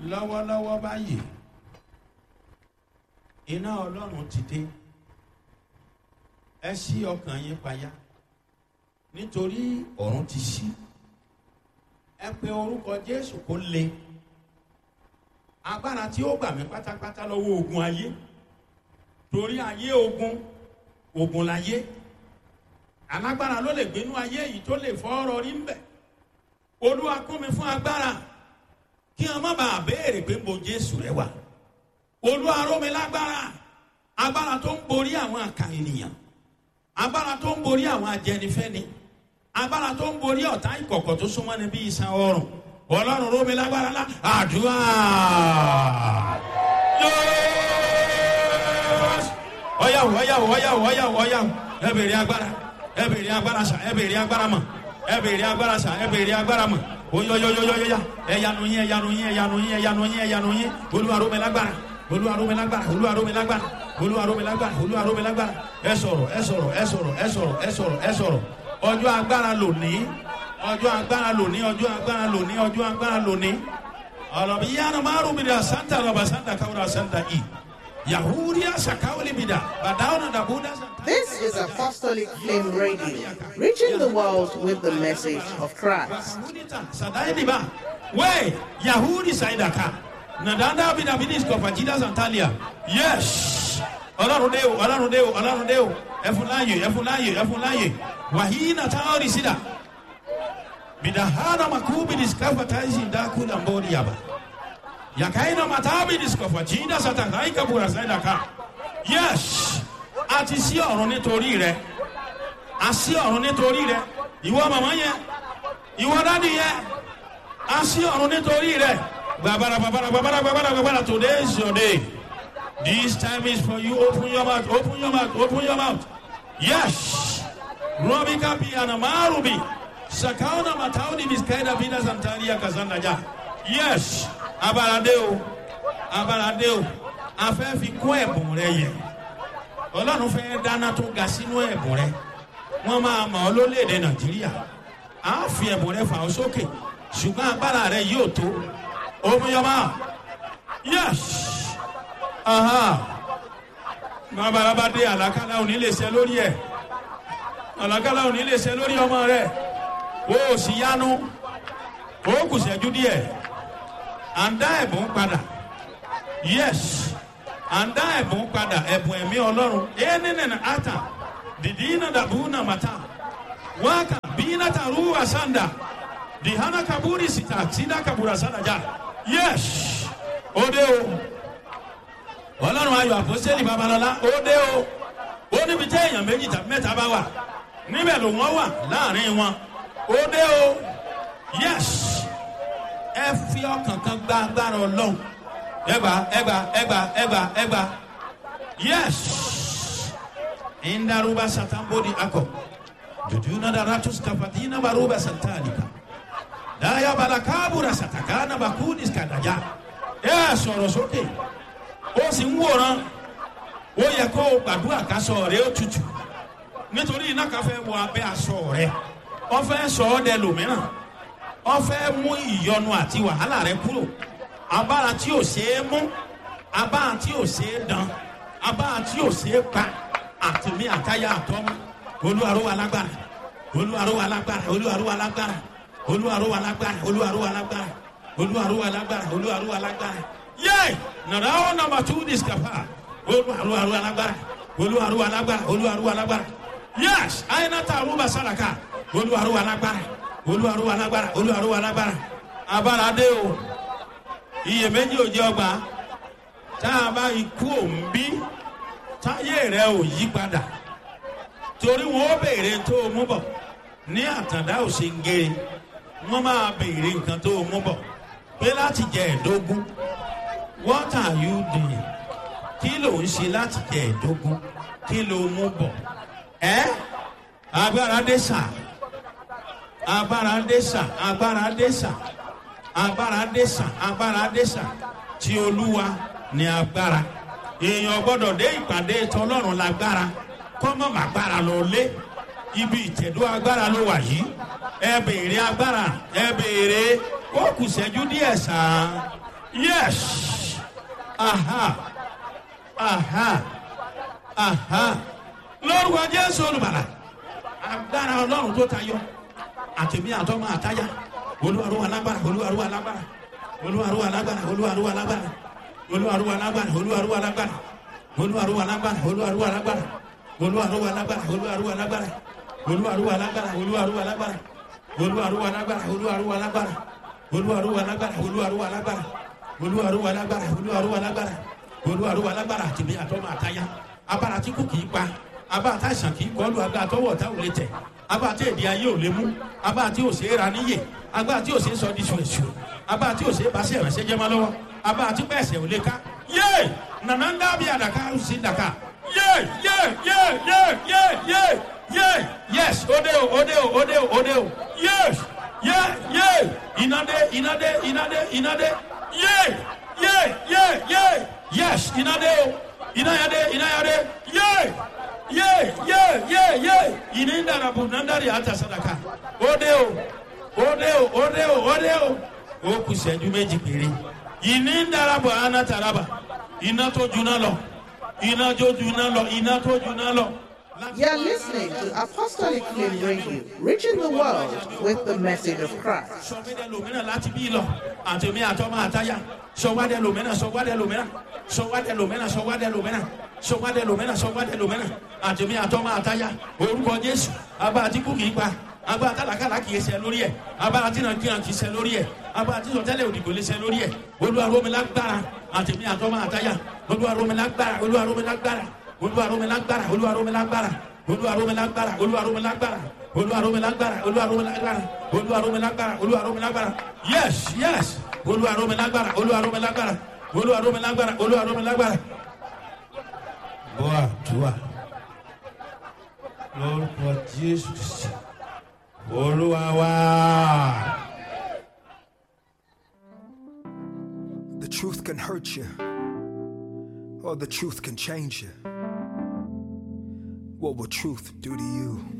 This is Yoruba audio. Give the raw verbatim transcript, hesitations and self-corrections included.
lọ́wọ́lọ́wọ́ báyìí iná Ọlọ́run ti dé. Ẹ ṣí ọkàn yín payá nítorí ọ̀run ti ṣí. Ẹ pe orúkọ Jésù kó le. Agbára tí ó gbà mí pátápátá lọ́wọ́ ogun ayé. Torí ayé ogun, ogun láyé. Alágbára ló lè gbénú ayé yìí tó lè fọ́ ọ̀rọ̀ rí ń bẹ̀. Olúwa kún mi fún agbára kí wọn má bàa béèrè pé bo Jésù rẹ wà. Olúwa ró mi lágbára, agbára tó ń borí àwọn àkà ènìyàn, agbára tó ń borí àwọn ajẹnifẹ́ni, agbára tó ń borí ọ̀tá ìkọ̀kọ̀ tó súnmọ́ ni bí iṣan ọrùn. Ọlọ́run ró mi lágbára lá àdúrà. Ọ̀yàwó ọ̀yàwó ọ̀yàwó ọ̀yàwó ọ̀yàwó ẹ bèrè agbára, ẹ bèrè agbára sà, ẹ bèrè agbára mọ̀, ẹ bèrè agbára sà, ẹ bèrè agbára mọ̀. Oyoyoyoyoya ẹyanu yín ẹyanu yín ẹyanu yín ẹyanu yín ẹyanu yín Olúwa ró mi lágbára, Olúwa ró mi lágbára, Olúwa ró mi lágbára, Olúwa ró mi lágbára, Olúwa ró mi lágbára. Ẹ sọ̀rọ̀ ẹ sọ̀rọ̀ ẹ sọ̀rọ̀ ẹ sọ̀rọ̀ ẹ sọ̀rọ̀ ẹ sọ̀rọ̀. Ọjọ́ agbára lónìí, ọjọ́ agbára lónìí, ọjọ́ agbára lónìí, ọjọ́ agbára lónìí. Ọlọ́bi yánnà márùn mi dà santa lọ́ba santa káwúrà santa i. Yahudia sakawuli bida badawna dabuda. This is Apostolic Flame Radio, reaching the world with the message of Christ. Way Yahudi Saidaka Nadanda bida bidis kofajida santalia. Yes. Ọlọ́run dé o, Ọlọ́run dé o, Ọlọ́run dé o. Ẹfúnláyè, ẹfúnláyè, ẹfúnláyè. Wahina taori sida. Bidahana makubi diskafa taisi ndakula mbori yaba. Yakaina matabi diskofa jinda satakaika burasaida ka. Yes. Àti sí ọ̀run nítorí rẹ̀. A sí ọ̀run nítorí rẹ̀. Ìwọ màmá yẹn. Ìwọ dádì yẹn. A sí ọ̀run nítorí rẹ̀. Babara babara babara babara babara. Today is your day. This time is for you. Open your mouth. Open your mouth. Open your mouth. Yes. Robi kapi anamarubi. Sakauna matauni miskaida bina santaria kazanda ja. Yes. Abaradeo. Abaradeo. Afẹ́ fi kún ẹ̀bùn rẹ yẹ. Ọlọ́run fẹ́ dáná tó ga sínú ẹ̀bùn rẹ. Wọ́n máa mọ̀ ọ́ lórílẹ̀-èdè Nàìjíríà. A fi ẹ̀bùn rẹ fà ọ́ sókè. Ṣùgbọ́n agbára rẹ yóò tó. Omiyọ́mọ́. Yes. Aha. Bàbá dé àlákálá òní lè ṣe lórí ẹ̀. Àlákálá òní lè ṣe lórí ọmọ rẹ̀. O ò sì yánu. O kù ṣẹ́jú díẹ̀. À ń dá ẹ̀bùn padà. Yes. À ń dá ẹ̀bùn padà, ẹ̀bùn ẹ̀mí Ọlọ́run. Ẹnìnìnà ata. Dìdínà dàbúnà màtá. Wákà bínà tàrú àsàndà. Dìhánà kaburi sita. Sida kabura sàdájà. Yes. Ó dé o. Ọlọ́run ayọ̀ àpọ́sítélì Babalọ́lá. Ó dé o. Ó níbi tí èèyàn méjì tàbí mẹ́ta bá wà. Níbẹ̀ ló wọ́n wà láàrin wọn. Ó dé o. Yes. Ẹ fi ọkàn kan gba agbára Ọlọ́run. Ẹgbà ẹgbà ẹgbà ẹgbà ẹgbà. Yes. Indaruba satambodi ako. Jujuna daratus kafatina baruba santalika. Daya balakabura satakana bakudis kadaja. Ẹ sọ̀rọ̀ sókè. Ó sì ń wòran. Ó yẹ kó o gbàdúrà kásọ̀ rẹ̀ ó tutù. Nítorí iná kan fẹ́ wọ abẹ́ aṣọ rẹ̀. Wọ́n fẹ́ sọ ọ́ dẹ lòmíràn. Wọ́n fẹ́ mú ìyọnu àti wàhálà rẹ̀ kúrò. Abára tí ò ṣe é mú, abára tí ò ṣe é dán, abára tí ò ṣe é pa, àtìmí àtayá àtọ́mú. Olúwa ró wa lágbára, Olúwa ró wa lágbára, Olúwa ró wa lágbára, Olúwa ró wa lágbára, Olúwa ró wa lágbára, Olúwa ró wa lágbára, Olúwa ró wa lágbára. Yé! Nàrà ó nàmbà tú discapa. Olúwa ró wa lágbára, Olúwa ró wa lágbára, Olúwa ró wa lágbára. Yes! Àyìnàtà àrùbà sàràkà. Olúwa ró wa lágbára, Olúwa ró wa lágbára, Olúwa ró wa lágbára. Abára dé o. Iyèméjì ò jẹ́ ọgbà. Tá a bá ikú òǹbí táyé rẹ ò yí padà. Torí wọn ó béèrè tó o mú bọ̀. Ní àtàndá ò ṣe ń gé. Wọ́n máa béèrè nǹkan tó o mú bọ̀. Pé láti jẹ ẹ̀dógún. What are you doing? Kí ló ń ṣe láti jẹ ẹ̀dógún? Kí ló mú bọ̀? Ẹ́ agbára dé sà. Agbára dé sà. Agbára dé sà. Agbára dẹ́sà, agbára dẹ́sà, tí Olúwa ní agbára. Èèyàn gbọ́dọ̀ dé ìpàdé tọlọ́run lágbára. Kọ́mọ̀ màgbára lọ lé. Ibi ìtẹ̀dó agbára ló wà yìí. Ẹ béèrè agbára, ẹ béèrè. Ó kù ṣẹ́jú díẹ̀ sàn. Yes. Aha. Aha. Aha. Lórúkọ Jésù Olùgbàlà. Agbára Ọlọ́run tó tayọ. Àtẹ̀mí àtọ́mọ àtáyà. Olúwarúwa lágbára. Olúwarúwa lágbára. Olúwarúwa lágbára. Olúwarúwa lágbára. Olúwarúwa lágbára. Olúwarúwa lágbára. Olúwarúwa lágbára. Olúwarúwa lágbára. Olúwarúwa lágbára. Olúwarúwa lágbára. Olúwarúwa lágbára. Olúwarúwa lágbára. Olúwarúwa lágbára. Olúwarúwa lágbára. Olúwarúwa lágbára. Olúwarúwa lágbára. Olúwarúwa lágbára. Olúwarúwa lágbára. Olúwarúwa lágbára àtìmí àtọ́mọ àtáyà. Abára tí kò kìí pa. Abára tá àìsàn kìí kọlu. Abára tọwọ́ ọ̀tá ò lè tẹ̀. Abára tí èdè ayé ò lè mú. Abára tí ò ṣe é ra níyè. Abára tí ò ṣe é sọ di ṣùṣù. Abára tí ò ṣe é bá sí ẹ̀rẹ̀ṣẹ̀ jẹ́ mọ́ lọ́wọ́. Abára tí pẹ̀sẹ̀ ò lè ká. Yé! Nànà ń dábì àdàkà ó sì dàkà. Yé! Yé! Yé! Yé! Yé! Yé! Yé! Yes! Ode o! Ode o! Ode o! Ode o! Yes! Yé! Yé! Inade! Inade! Inade! Inade! Yé! Yé! Yé! Yé! Yes! Inade o! Inayade! Inayade! Yé! Yé! Yé! Yé! Yé! Inindarabu nandari ata sadaka. Ode o! Ode o! Ode o! Ode o! Ó kù ìṣẹ́jú méjì péré. Inindarabu anataraba. Iná tó juná lọ. Iná tó juná lọ. Iná tó juná lọ. You're listening to Apostolic Flame Radio, reaching the world with the message of Christ. Sọ̀wádẹ́ lòmínà láti bí lọ. Àtẹ̀mí àtọ́mọ àtáyà. Sọ̀wádẹ́ lòmínà, sọ̀wádẹ́ lòmínà. Sọ̀wádẹ́ lòmínà, sọ̀wádẹ́ lòmínà. Sọ̀wádẹ́ lòmínà, sọ̀wádẹ́ lòmínà. Àtẹ̀mí àtọ́mọ àtáyà. Orúkọ Jésù. Abá àti kú kìí pa. Abá àtàlàkàlà kìí ṣe lórí ẹ̀. Abá àti nàkìràn kìí ṣe lórí ẹ̀. Abá àti sọ̀tẹ́lẹ̀ òdìgbò lè ṣe lórí ẹ̀. Olúwa rọ̀ mí lágbára. Àtẹ̀mí àtọ́mọ àtáyà. Olúwa rọ̀ mí lágbára. Olúwa rọ̀ mí lágbára. Olúwa rọ̀ mí lágbára. Olúwa rọ̀ mí lágbára. Olúwa rọ̀ mí lágbára. Olúwa rọ̀ mí lágbára. Olúwa rọ̀ mí lágbára. Olúwa rọ̀ mí lágbára. Olúwa rọ̀ mí lágbára. Olúwa rọ̀ mí lágbára. Yes, yes. Olúwa rọ̀ mí lágbára. Olúwa rọ̀ mí lágbára. Olúwa rọ̀ mí lágbára. Olúwa rọ̀ mí lágbára. Boa, tua. Lórúkọ Jésù Kristi. Olúwa wa. The truth can hurt you, or the truth can change you. What will truth do to you?